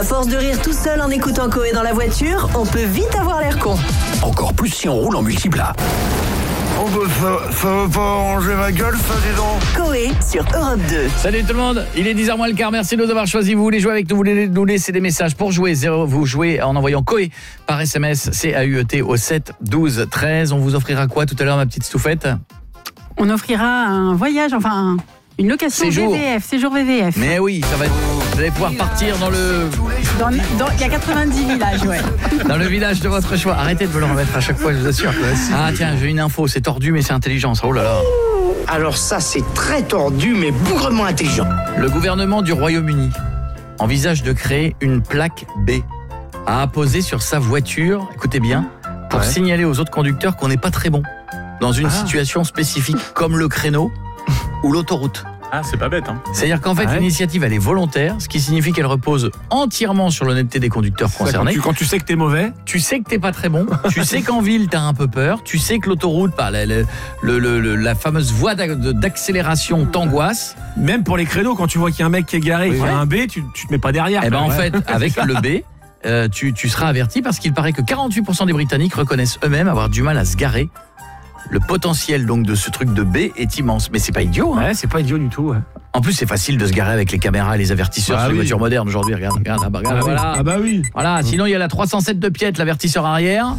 À force de rire tout seul en écoutant Coé dans la voiture, on peut vite avoir l'air con. Encore plus si on roule en multiplat. Oh bah ça va pas ranger ma gueule, ça, dis donc. Coé sur Europe 2. Salut tout le monde, il est 10h moins le quart, merci de nous avoir choisi. Vous voulez jouer avec nous, vous voulez nous laisser des messages pour jouer. Vous jouez en envoyant Coé par SMS, CAUET au 7 12 13. On vous offrira quoi tout à l'heure, ma petite Stouffette? On offrira un voyage, enfin une location séjour VVF. Mais oui, ça va être... Vous allez pouvoir partir dans le... Il y a 90 villages, ouais. Dans le village de votre choix. Arrêtez de me le remettre à chaque fois, je vous assure. Ah tiens, j'ai une info, c'est tordu mais c'est intelligent, ça. Oh là là. Alors ça, c'est très tordu, mais bougrement intelligent. Le gouvernement du Royaume-Uni envisage de créer une plaque B à apposer sur sa voiture, écoutez bien, pour signaler aux autres conducteurs qu'on n'est pas très bon dans une situation spécifique comme le créneau ou l'autoroute. Ah, c'est pas bête, hein. C'est-à-dire qu'en fait, l'initiative, elle est volontaire, ce qui signifie qu'elle repose entièrement sur l'honnêteté des conducteurs concernés. Quand tu sais que t'es mauvais, tu sais que t'es pas très bon, tu sais qu'en ville, t'as un peu peur, tu sais que l'autoroute, par la fameuse voie d'accélération t'angoisse. même pour les créneaux, quand tu vois qu'il y a un mec qui est garé et qu'il y a un B, tu te mets pas derrière. Et ben en fait, avec le B, tu seras averti parce qu'il paraît que 48% des Britanniques reconnaissent eux-mêmes avoir du mal à se garer. Le potentiel donc de ce truc de B est immense, mais c'est pas idiot. Hein. Ouais, c'est pas idiot du tout. Ouais. En plus, c'est facile de se garer avec les caméras et les avertisseurs sur les voitures modernes aujourd'hui. Regarde, voilà. Ah bah oui. Voilà. Sinon, il y a la 307 de Piette, l'avertisseur arrière.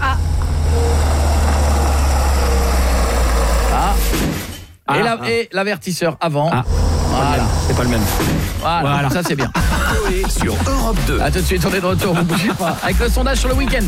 Et l'avertisseur avant. Voilà. C'est pas le même. Voilà. Ça c'est bien. Sur Europe 2. A tout de suite, on est de retour, vous bougez pas. Avec le sondage sur le week-end.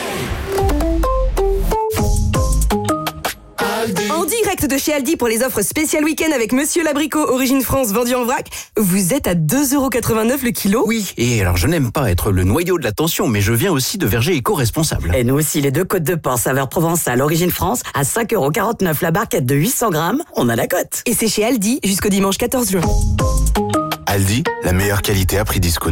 En direct de chez Aldi pour les offres spéciales week-end avec Monsieur Labricot, origine France, vendu en vrac. Vous êtes à 2,89€ le kilo. Oui, et alors je n'aime pas être le noyau de l'attention, mais je viens aussi de Verger éco-responsable. Et nous aussi, les 2 côtes de porc saveur provençale, origine France, à 5,49€ la barquette de 800 grammes, on a la cote. Et c'est chez Aldi jusqu'au dimanche 14 juin. Aldi, la meilleure qualité à prix discounté.